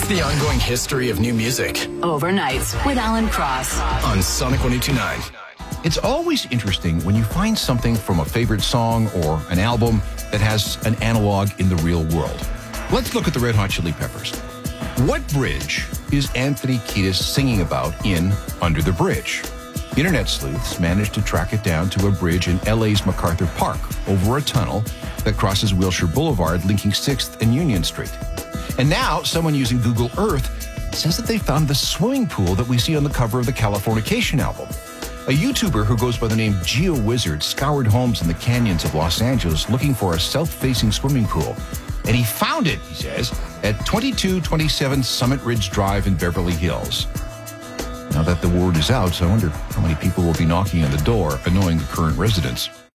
The ongoing history of new music Overnights with Alan Cross on Sonic 102.9. It's always interesting when you find something from a favorite song or an album that has an analog in the real world. Let's look at the Red Hot Chili Peppers. What bridge is Anthony Kiedis singing about in Under the Bridge? Internet sleuths managed to track it down to a bridge in LA's MacArthur Park over a tunnel that crosses Wilshire Boulevard linking 6th and Union Street. And now someone using Google Earth says that they found the swimming pool that we see on the cover of the Californication album. A YouTuber who goes by the name GeoWizard scoured homes in the canyons of Los Angeles looking for a south-facing swimming pool. And he found it, he says, at 2227 Summit Ridge Drive in Beverly Hills. Now that the word is out, I wonder how many people will be knocking on the door, annoying the current residents.